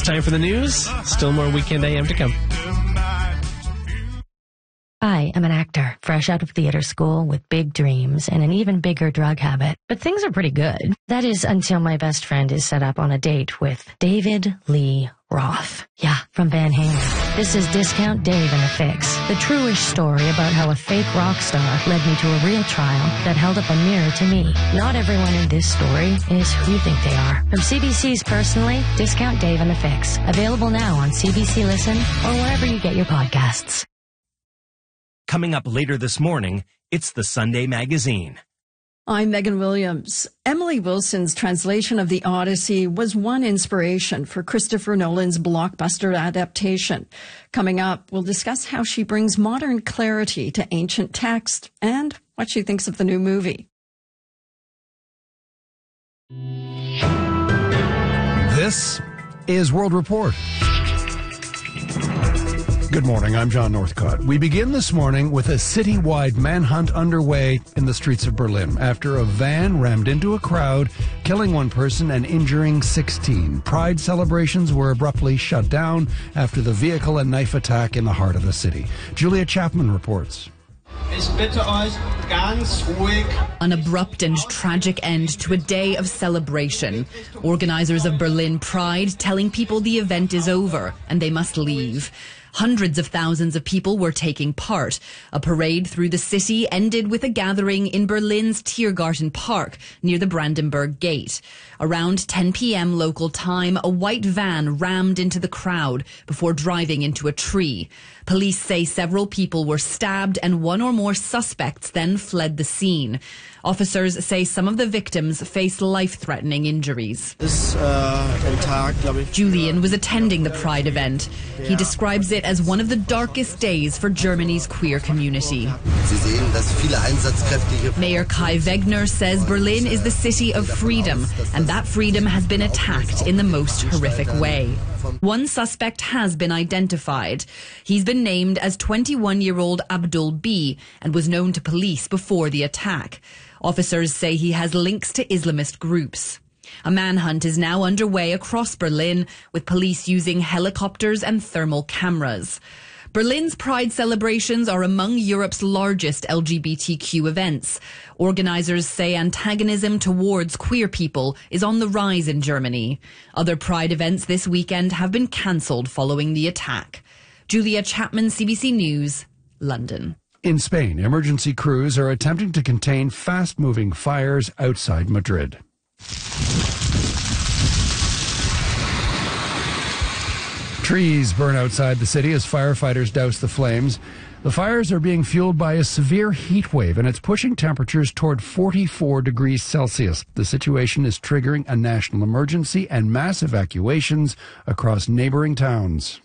time for the news. Still more Weekend AM to come. I am an actor, fresh out of theater school with big dreams and an even bigger drug habit. But things are pretty good. That is until my best friend is set up on a date with David Lee Roth. Yeah, from Van Halen. This is Discount Dave and the Fix, the true-ish story about how a fake rock star led me to a real trial that held up a mirror to me. Not everyone in this story is who you think they are. From CBC's Personally, Discount Dave and the Fix. Available now on CBC Listen or wherever you get your podcasts. Coming up later this morning, it's the Sunday Magazine. I'm Megan Williams. Emily Wilson's translation of The Odyssey was one inspiration for Christopher Nolan's blockbuster adaptation. Coming up, we'll discuss how she brings modern clarity to ancient text and what she thinks of the new movie. This is World Report. Good morning, I'm John Northcott. We begin this morning with a citywide manhunt underway in the streets of Berlin after a van rammed into a crowd, killing one person and injuring 16. Pride celebrations were abruptly shut down after the vehicle and knife attack in the heart of the city. Julia Chapman reports. An abrupt and tragic end to a day of celebration. Organizers of Berlin Pride telling people the event is over and they must leave. Hundreds of thousands of people were taking part. A parade through the city ended with a gathering in Berlin's Tiergarten Park near the Brandenburg Gate. Around 10 p.m. local time, a white van rammed into the crowd before driving into a tree. Police say several people were stabbed and one or more suspects then fled the scene. Officers say some of the victims faced life-threatening injuries. Julian was attending the Pride event. He describes it as one of the darkest days for Germany's queer community. Mayor Kai Wegner says Berlin is the city of freedom, and that freedom has been attacked in the most horrific way. One suspect has been identified. He's been named as 21-year-old Abdul B. and was known to police before the attack. Officers say he has links to Islamist groups. A manhunt is now underway across Berlin, with police using helicopters and thermal cameras. Berlin's Pride celebrations are among Europe's largest LGBTQ events. Organizers say antagonism towards queer people is on the rise in Germany. Other Pride events this weekend have been cancelled following the attack. Julia Chapman, CBC News, London. In Spain, emergency crews are attempting to contain fast-moving fires outside Madrid. Trees burn outside the city as firefighters douse the flames. The fires are being fueled by a severe heat wave, and it's pushing temperatures toward 44 degrees Celsius. The situation is triggering a national emergency and mass evacuations across neighboring towns.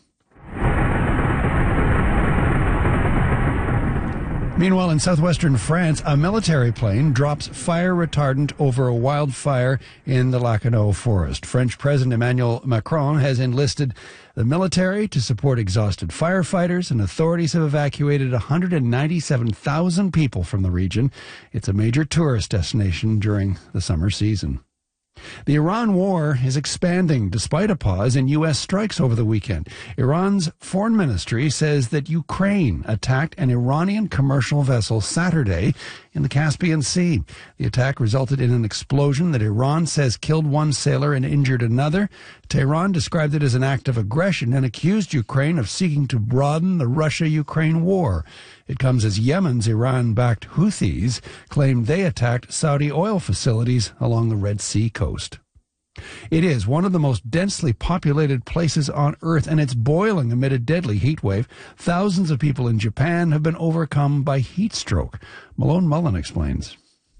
Meanwhile, in southwestern France, a military plane drops fire retardant over a wildfire in the Lacanau forest. French President Emmanuel Macron has enlisted the military to support exhausted firefighters, and authorities have evacuated 197,000 people from the region. It's a major tourist destination during the summer season. The Iran war is expanding despite a pause in U.S. strikes over the weekend. Iran's foreign ministry says that Ukraine attacked an Iranian commercial vessel Saturday in the Caspian Sea. The attack resulted in an explosion that Iran says killed one sailor and injured another. Tehran described it as an act of aggression and accused Ukraine of seeking to broaden the Russia-Ukraine war. It comes as Yemen's Iran-backed Houthis claimed they attacked Saudi oil facilities along the Red Sea coast. It is one of the most densely populated places on Earth, and it's boiling amid a deadly heat wave. Thousands of people in Japan have been overcome by heat stroke. Malone Mullen explains.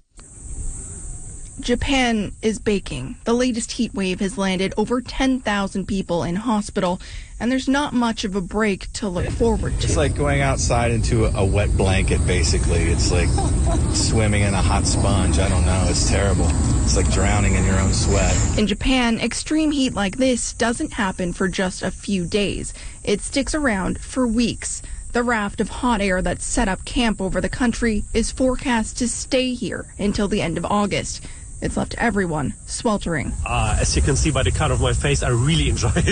Japan is baking. The latest heat wave has landed over 10,000 people in hospital, and there's not much of a break to look forward to. It's like going outside into a wet blanket, basically. It's like swimming in a hot sponge. I don't know. It's terrible. It's like drowning in your own sweat. In Japan, extreme heat like this doesn't happen for just a few days. It sticks around for weeks. The raft of hot air that's set up camp over the country is forecast to stay here until the end of August. It's left everyone sweltering. As you can see by the cut of my face, I really enjoy it.